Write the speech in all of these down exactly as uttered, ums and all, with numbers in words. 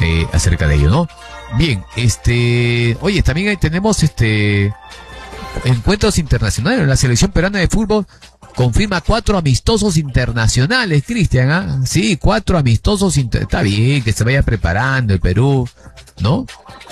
eh, acerca de ello, ¿no? Bien, este, oye, también ahí tenemos este encuentros internacionales. La selección peruana de fútbol confirma cuatro amistosos internacionales, Cristian, ¿ah? Sí, cuatro amistosos, inter... está bien, que se vaya preparando el Perú, ¿no?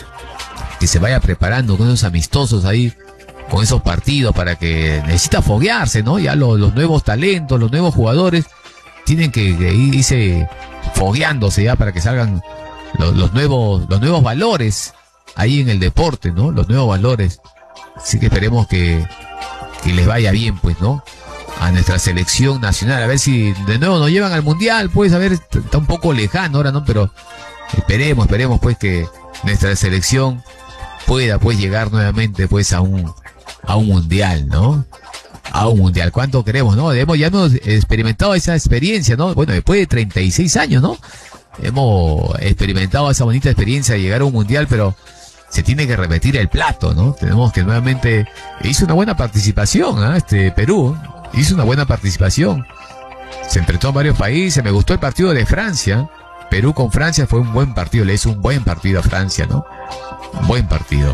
Que se vaya preparando con esos amistosos ahí, con esos partidos, para que necesita foguearse, ¿no? Ya los, los nuevos talentos, los nuevos jugadores tienen que, que irse fogueándose ya para que salgan los, los nuevos, los nuevos valores ahí en el deporte, ¿no? Los nuevos valores. Así que esperemos que, que les vaya bien, pues, ¿no? A nuestra selección nacional, a ver si de nuevo nos llevan al mundial, pues, a ver, está un poco lejano ahora, ¿no? Pero esperemos, esperemos, pues, que nuestra selección pueda, pues, llegar nuevamente, pues, a un, a un mundial, ¿no? A un mundial. ¿Cuánto queremos, no? Hemos, ya hemos experimentado esa experiencia, ¿no? Bueno, después de treinta y seis años, ¿no? Hemos experimentado esa bonita experiencia de llegar a un mundial, pero se tiene que repetir el plato, ¿no? Tenemos que nuevamente... Hizo una buena participación, ¿eh? Este Perú hizo una buena participación. Se enfrentó a varios países. Me gustó el partido de Francia. Perú con Francia fue un buen partido. Le hizo un buen partido a Francia, ¿no? Un buen partido.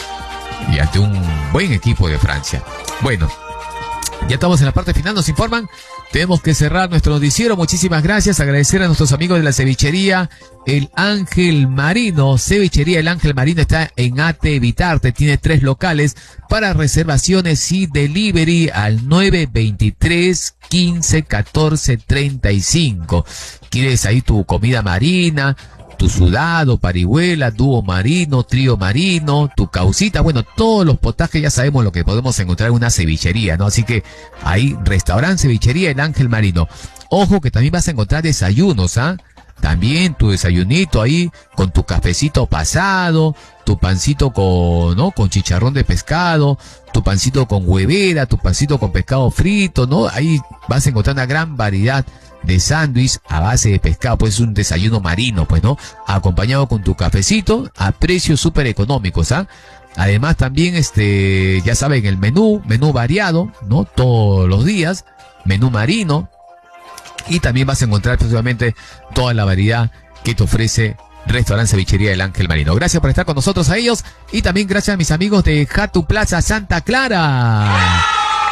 Y ante un buen equipo de Francia. Bueno, ya estamos en la parte final, nos informan. Tenemos que cerrar nuestro noticiero. Muchísimas gracias. Agradecer a nuestros amigos de la cevichería El Ángel Marino. Cevichería El Ángel Marino está en Ate Vitarte. Tiene tres locales para reservaciones y delivery al nueve veintitrés, quince, catorce, treinta y cinco. ¿Quieres ahí tu comida marina? Tu sudado, parihuela, dúo marino, trío marino, tu caucita, bueno, todos los potajes ya sabemos lo que podemos encontrar en una cevichería, ¿no? Así que ahí, restaurante, cevichería, El Ángel Marino. Ojo que también vas a encontrar desayunos, ¿ah? También tu desayunito ahí, con tu cafecito pasado, tu pancito con, ¿no? Con chicharrón de pescado, tu pancito con huevera, tu pancito con pescado frito, ¿no? Ahí vas a encontrar una gran variedad de sándwich a base de pescado, pues es un desayuno marino, pues, ¿no? Acompañado con tu cafecito a precios súper económicos, ¿ah? Además también, este, ya saben, el menú, menú variado, ¿no? Todos los días, menú marino, y también vas a encontrar, precisamente, toda la variedad que te ofrece Restaurante Cevichería El Ángel Marino. Gracias por estar con nosotros a ellos, y también gracias a mis amigos de Jatu Plaza Santa Clara.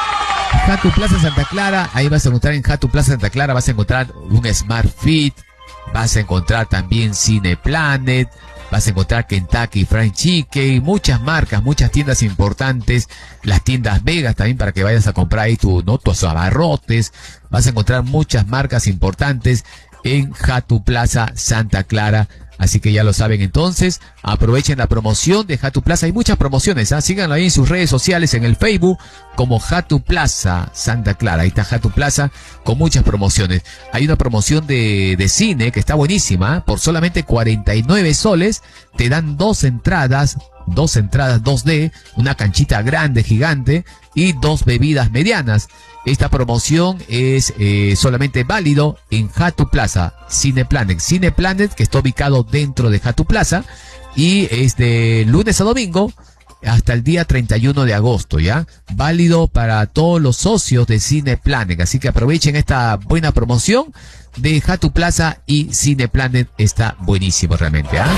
Jatu Plaza Santa Clara, ahí vas a encontrar en Jatu Plaza Santa Clara, vas a encontrar un Smart Fit, vas a encontrar también Cine Planet, vas a encontrar Kentucky Fried Chicken, muchas marcas, muchas tiendas importantes, las tiendas Vegas también para que vayas a comprar ahí tu, ¿no? tus abarrotes, vas a encontrar muchas marcas importantes en Jatu Plaza Santa Clara. Así que ya lo saben, entonces, aprovechen la promoción de Jatu Plaza. Hay muchas promociones, ¿eh? Síganlo ahí en sus redes sociales, en el Facebook, como Jatu Plaza Santa Clara. Ahí está Jatu Plaza con muchas promociones. Hay una promoción de, de cine que está buenísima, ¿eh? Por solamente cuarenta y nueve soles, te dan dos entradas, dos entradas dos D, una canchita grande, gigante, y dos bebidas medianas. Esta promoción es eh, solamente válido en Jatu Plaza, Cine Planet. Cine Planet, que está ubicado dentro de Jatu Plaza, y es de lunes a domingo hasta el día treinta y uno de agosto, ¿ya? Válido para todos los socios de Cine Planet. Así que aprovechen esta buena promoción de Jatu Plaza, y Cine Planet está buenísimo realmente, ¿ah?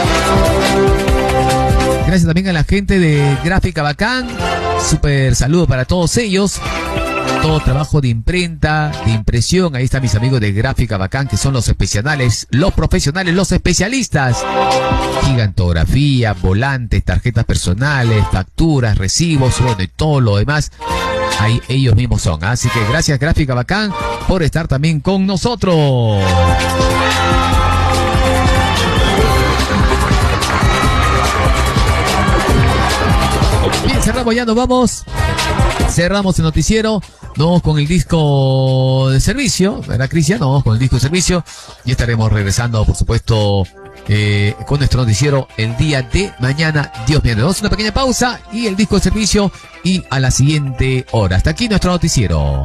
Gracias también a la gente de Gráfica Bacán. Súper saludo para todos ellos. Todo trabajo de imprenta, de impresión. Ahí están mis amigos de Gráfica Bacán, que son los especiales, los profesionales, los especialistas. Gigantografía, volantes, tarjetas personales, facturas, recibos, bueno, y todo lo demás. Ahí ellos mismos son. Así que gracias Gráfica Bacán por estar también con nosotros. Bien, cerramos, ya nos vamos. Cerramos el noticiero. Nos vamos con el disco de servicio, ¿verdad, Cristian? Nos vamos con el disco de servicio y estaremos regresando, por supuesto, eh, con nuestro noticiero el día de mañana, Dios mío. Nos damos una pequeña pausa y el disco de servicio, y a la siguiente hora. Hasta aquí nuestro noticiero.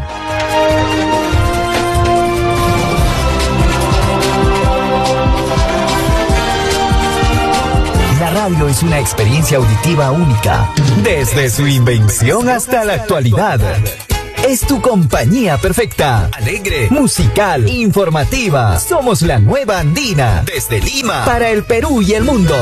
La radio es una experiencia auditiva única, desde su invención hasta la actualidad. es tu compañía perfecta. Alegre, musical, informativa. Somos la nueva Andina. Desde Lima, para el Perú y el mundo.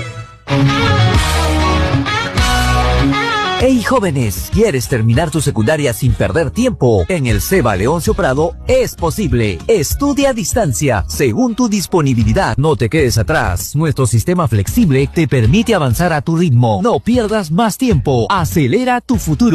Hey jóvenes, ¿quieres terminar tu secundaria sin perder tiempo? En el CEBA Leoncio Prado es posible. Estudia a distancia, según tu disponibilidad. No te quedes atrás. Nuestro sistema flexible te permite avanzar a tu ritmo. No pierdas más tiempo. Acelera tu futuro.